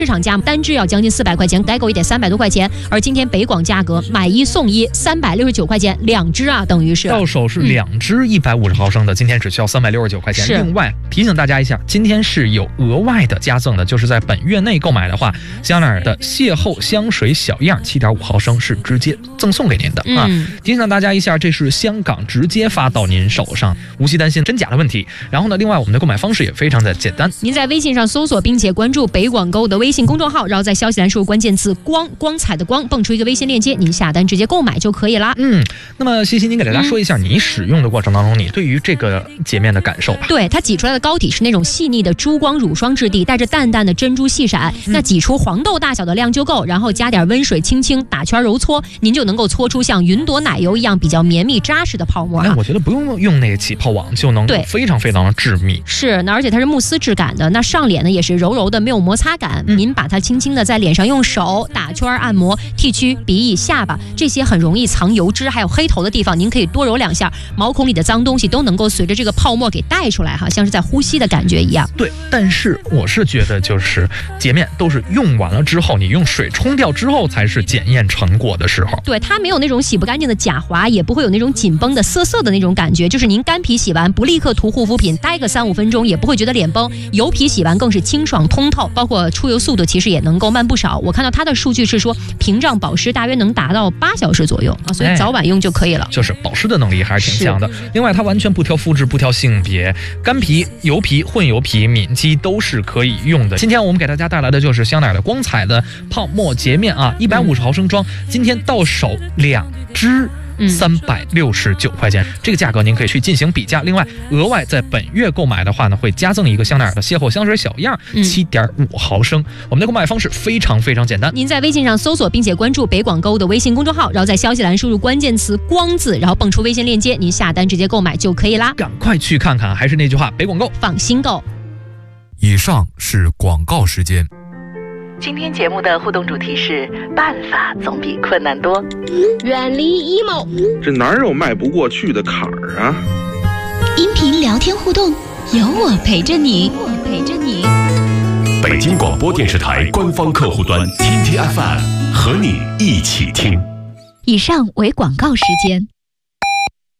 市场价单支要将近400块钱，代购也得300多块钱。而今天北广价格买1送1，369块钱2支啊，等于是到手是2支150毫升的，今天只需要369块钱。另外提醒大家一下，今天是有额外的加赠的，就是在本月内购买的话，香奈儿的邂逅香水小样7.5毫升是直接赠送给您的啊。提醒大家一下，这是香港直接发到您手上，无需担心真假的问题。然后呢，另外我们的购买方式也非常的简单， 您在微信上搜索并且关注北广购的微信公众号，然后在消息栏输入关键词光彩的光，蹦出一个微信链接，您下单直接购买就可以啦。 那么西西，您给大家说一下你使用的过程当中，你对于这个洁面的感受吧。 对，它挤出来的膏体是那种细腻的珠光乳霜质地，带着淡淡的珍珠细闪，那挤出黄豆大小的量就够，然后加点温水轻轻打圈揉搓，您就能够搓出像云朵奶油一样比较绵密扎实的泡沫。 我觉得不用那个起泡网就能非常非常的致密。 是，那而且它是慕斯质感的，那上脸呢也是柔柔的，没有摩擦感。您把它轻轻的在脸上用手打圈按摩，剃须、鼻翼、下巴这些很容易藏油脂还有黑头的地方，您可以多揉2下，毛孔里的脏东西都能够随着这个泡沫给带出来哈，像是在呼吸的感觉一样。 对，但是我是觉得就是洁面都是用完了之后，你用水冲掉之后才是检验成果的时候。 对，它没有那种洗不干净的假滑，也不会有那种紧绷的涩涩的那种感觉，就是您干皮洗完不立刻涂护肤品，待个3-5分钟也不会觉得脸崩，油皮洗完更是清爽通透，包括出油速度其实也能够慢不少。我看到它的数据是说屏障保湿大约能达到8小时左右啊，所以早晚用就可以了。 就是保湿的能力还是挺强的。另外它完全不挑肤质不挑性别，干皮、油皮、混油皮、敏肌都是可以用的。今天我们给大家带来的就是香奈儿的光彩的泡沫洁面啊，150毫升装，今天到手2支369块钱，这个价格您可以去进行比价。另外额外在本月购买的话呢，会加赠一个香奈儿的邂逅香水小样7.5毫升。我们的购买方式非常非常简单， 您在微信上搜索并且关注北广购的微信公众号，然后在消息栏输入关键词光字，然后蹦出微信链接，您下单直接购买就可以啦。 赶快去看看，还是那句话，北广购放心购。 以上是广告时间。 今天节目的互动主题是办法总比困难多， 远离 emo， 这哪有迈不过去的坎儿啊？ 音频聊天互动，有我陪着你， 北京广播电视台官方客户端 TTFM 和你一起听。 以上为广告时间。